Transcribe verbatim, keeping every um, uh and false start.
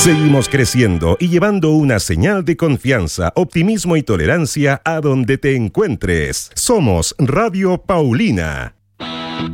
Seguimos creciendo y llevando una señal de confianza, optimismo y tolerancia a donde te encuentres. Somos Radio Paulina.